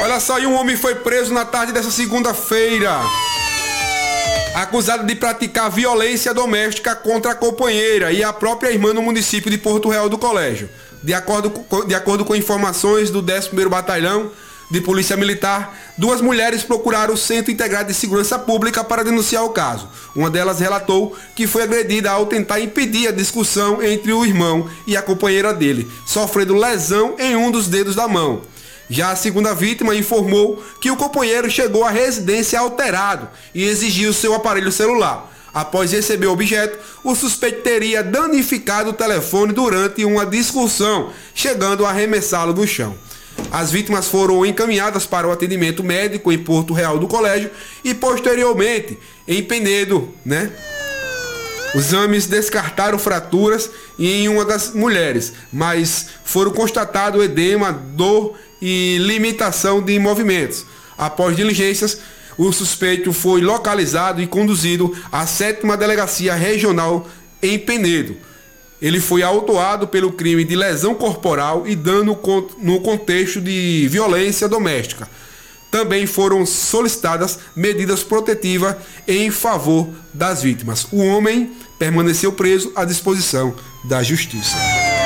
Olha só, e um homem foi preso na tarde dessa segunda-feira, acusado de praticar violência doméstica contra a companheira e a própria irmã no município de Porto Real do Colégio. De acordo com informações do 11º Batalhão de Polícia Militar, 2 mulheres procuraram o Centro Integrado de Segurança Pública para denunciar o caso. Uma delas relatou que foi agredida ao tentar impedir a discussão entre o irmão e a companheira dele, sofrendo lesão em um dos dedos da mão. Já a segunda vítima informou que o companheiro chegou à residência alterado e exigiu seu aparelho celular. Após receber o objeto, o suspeito teria danificado o telefone durante uma discussão, chegando a arremessá-lo no chão. As vítimas foram encaminhadas para o atendimento médico em Porto Real do Colégio e posteriormente em Penedo, Os exames descartaram fraturas em uma das mulheres, mas foram constatados edema, dor e limitação de movimentos. Após diligências, o suspeito foi localizado e conduzido à 7ª Delegacia Regional em Penedo. Ele foi autuado pelo crime de lesão corporal e dano no contexto de violência doméstica. Também foram solicitadas medidas protetivas em favor das vítimas. O homem permaneceu preso à disposição da Justiça.